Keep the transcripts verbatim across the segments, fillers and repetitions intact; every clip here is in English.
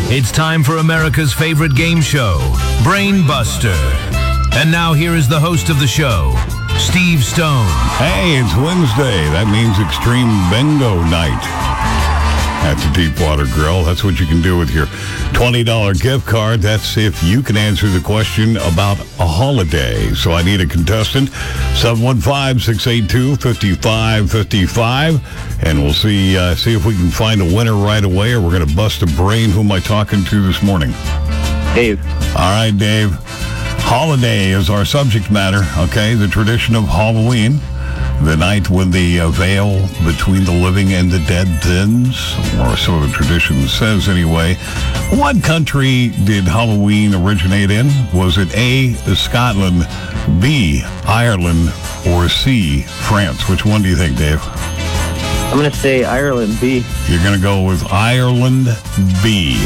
It's time for America's favorite game show, Brain Buster. And now here is the host of the show, Steve Stone. Hey, it's Wednesday. That means Extreme Bingo Night at the Deepwater Grill. That's what you can do with your twenty dollars gift card. That's if you can answer the question about a holiday. So I need a contestant, seven one five, six eight two, five five five five. And we'll see uh, see if we can find a winner right away, or we're going to bust a brain. Who am I talking to this morning? Dave. All right, Dave. Holiday is our subject matter, okay? The tradition of Halloween, the night when the uh, veil between the living and the dead thins, or so the tradition says anyway. What country did Halloween originate in? Was it A, Scotland, B, Ireland, or C, France? Which one do you think, Dave? I'm going to say Ireland, B. You're going to go with Ireland, B.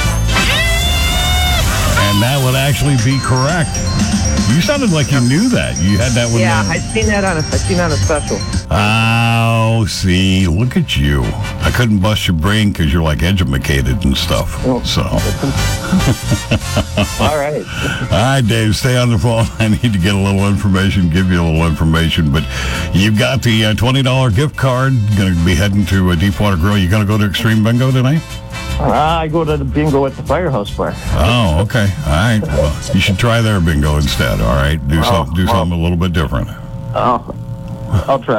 And that would actually be correct. You sounded like you knew that. You had that one. Yeah, uh, I've seen that on a, I've seen that on a special. Oh, see, look at you. I couldn't bust your brain because you're like educated and stuff. Oh. So. All right. All right, Dave, stay on the phone. I need to get a little information, give you a little information. But you've got the uh, twenty dollars gift card. Going to be heading to a Deepwater Grill. You going to go to Extreme Bingo tonight? Uh, I go to the bingo at the Firehouse Bar. Oh, okay. All right. Well, you should try their bingo instead. All right. Do, Oh, some, do well. something a little bit different. Oh, I'll try.